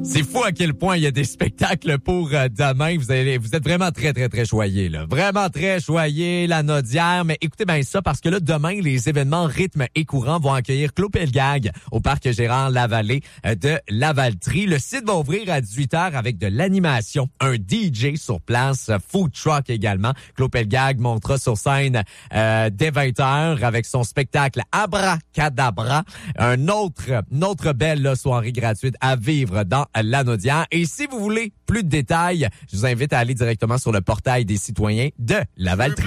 C'est fou à quel point il y a des spectacles pour demain. Vous êtes vraiment très, très, très choyés, là. Vraiment très choyés, la Naudière. Mais écoutez bien ça, parce que là, demain, les événements rythme et courant vont accueillir Claude Pelgag au parc Gérard Lavallée de Lavaltrie. Le site va ouvrir à 18h avec de l'animation, un DJ sur place, food truck également. Claude Pelgag montera sur scène dès 20h avec son spectacle Abracadabra. Une autre belle là, soirée gratuite à vivre dans la Naudière. Et si vous voulez plus de détails, je vous invite à aller directement sur le portail des citoyens de Lavaltrie.